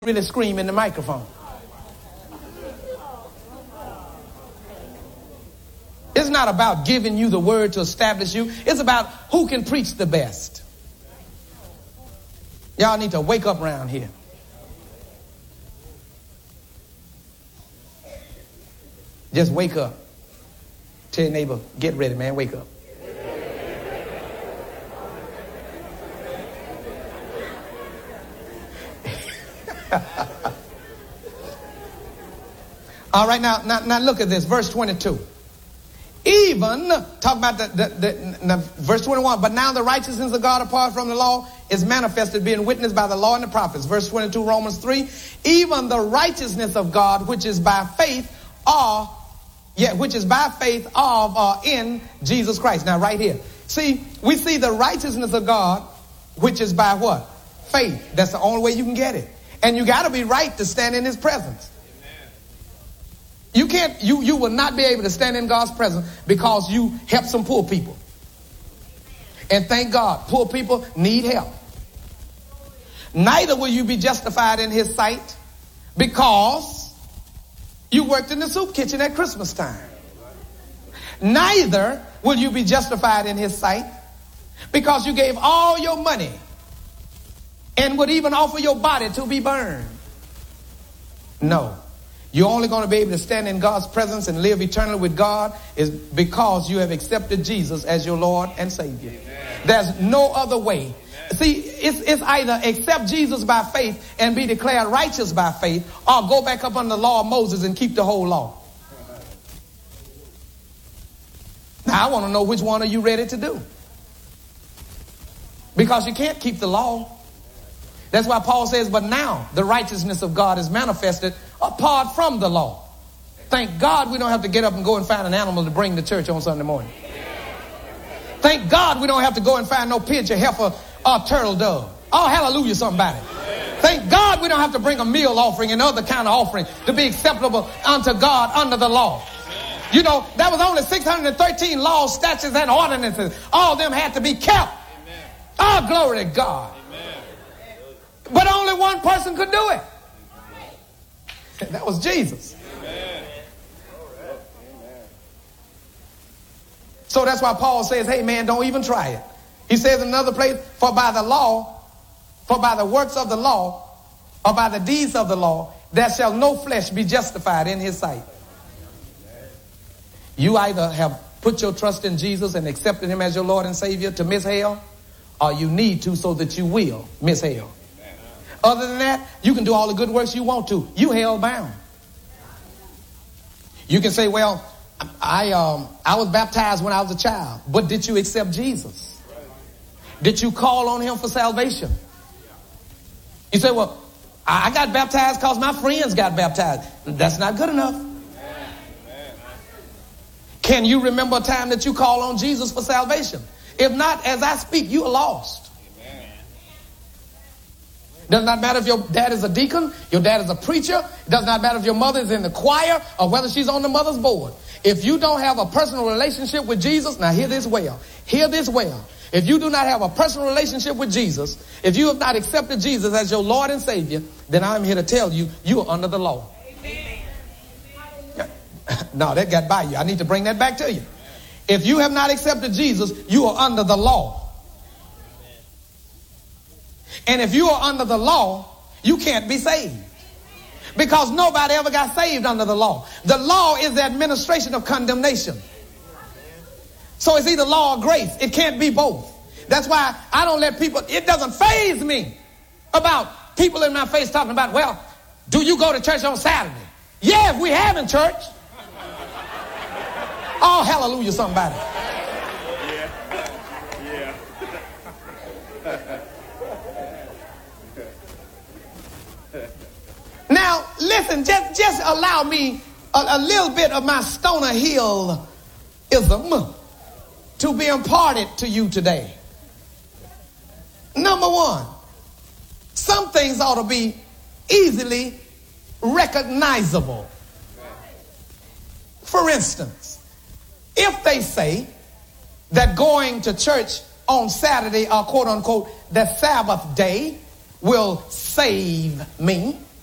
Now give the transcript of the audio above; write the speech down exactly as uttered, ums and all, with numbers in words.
really scream in the microphone. It's not about giving you the word to establish you. It's about who can preach the best. Y'all need to wake up around here. Just wake up. Tell your neighbor, get ready, man, wake up. All right, now, now, now look at this, verse twenty-two. Even, talk about the, the, the, the verse twenty-one, but now the righteousness of God apart from the law is manifested, being witnessed by the law and the prophets. Verse twenty-two, Romans three, even the righteousness of God, which is by faith, or, yeah, which is by faith of or in Jesus Christ. Now, right here, see, we see the righteousness of God, which is by what? Faith. That's the only way you can get it. And you got to be right to stand in his presence. You can't, you, you will not be able to stand in God's presence because you help some poor people. And thank God, poor people need help. Neither will you be justified in his sight because you worked in the soup kitchen at Christmas time. Neither will you be justified in his sight because you gave all your money and would even offer your body to be burned. No. You're only going to be able to stand in God's presence and live eternally with God is because you have accepted Jesus as your Lord and Savior. Amen. There's no other way. Amen. See, it's, it's either accept Jesus by faith and be declared righteous by faith, or go back up under the law of Moses and keep the whole law. Now, I want to know which one are you ready to do? Because you can't keep the law. That's why Paul says, but now the righteousness of God is manifested apart from the law. Thank God we don't have to get up and go and find an animal to bring to church on Sunday morning. Thank God we don't have to go and find no pigeon, heifer, or turtle dove. Oh, hallelujah, somebody. Thank God we don't have to bring a meal offering and other kind of offering to be acceptable unto God under the law. You know, that was only six hundred thirteen laws, statutes, and ordinances. All of them had to be kept. Oh, glory to God. But only one person could do it. That was Jesus. Amen. So that's why Paul says, hey man, don't even try it. He says in another place, for by the law, for by the works of the law, or by the deeds of the law, there shall no flesh be justified in his sight. You either have put your trust in Jesus and accepted him as your Lord and Savior to miss hell, or you need to so that you will miss hell. Other than that, you can do all the good works you want to. You hell bound. You can say, well, I um I was baptized when I was a child. But did you accept Jesus? Did you call on him for salvation? You say, well, I got baptized because my friends got baptized. That's not good enough. Can you remember a time that you call on Jesus for salvation? If not, as I speak, you are lost. Does not matter if your dad is a deacon, your dad is a preacher. It does not matter if your mother is in the choir or whether she's on the mother's board. If you don't have a personal relationship with Jesus, now hear this well. Hear this well. If you do not have a personal relationship with Jesus, if you have not accepted Jesus as your Lord and Savior, then I'm here to tell you, you are under the law. No, that got by you. I need to bring that back to you. If you have not accepted Jesus, you are under the law. And if you are under the law, you can't be saved. Because nobody ever got saved under the law. The law is the administration of condemnation. So it's either law or grace. It can't be both. That's why I don't let people, it doesn't faze me about people in my face talking about, well, do you go to church on Saturday? Yeah, if we have in church. Oh, hallelujah, somebody. Yeah. Yeah. Now, listen, just, just allow me a, a little bit of my Stoner Hill-ism to be imparted to you today. Number one, some things ought to be easily recognizable. For instance, if they say that going to church on Saturday or quote unquote the Sabbath day will save me,